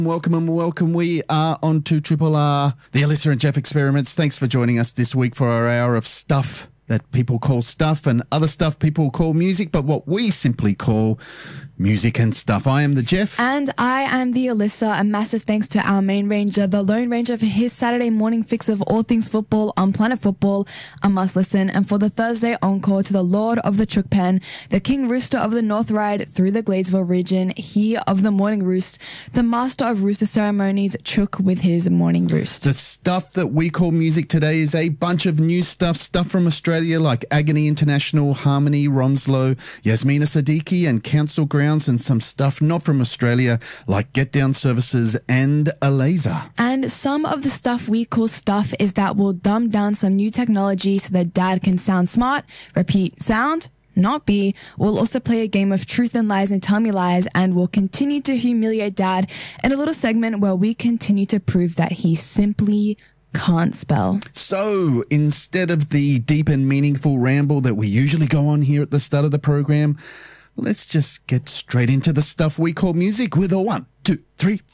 Welcome and welcome. We are on to Triple R, the Alyssa and Jeff Experiments. Thanks for joining us this week for our hour of stuff that people call stuff and other stuff people call music, but what we simply call music and stuff. I am the Jeff. And I am the Alyssa. A massive thanks to our main ranger, the Lone Ranger, for his Saturday morning fix of all things football on Planet Football, a must listen, and for the Thursday encore to the Lord of the Chook Pen, the King Rooster of the North Ride through the Gladesville region, he of the Morning Roost, the master of rooster ceremonies, Chook with his Morning Roost. The stuff that we call music today is a bunch of new stuff from Australia like Agony International, Harmony, Romslow, Yasmina Siddiqui and Council Grounds, and some stuff not from Australia like Get Down Services and Alaza. And some of the stuff we call stuff is that we'll dumb down some new technology so that dad can sound smart, repeat, sound, not be. We'll also play a game of truth and lies and tell me lies, and we'll continue to humiliate dad in a little segment where we continue to prove that he simply can't spell. So instead of the deep and meaningful ramble that we usually go on here at the start of the program, let's just get straight into the stuff we call music with a 1, 2, 3.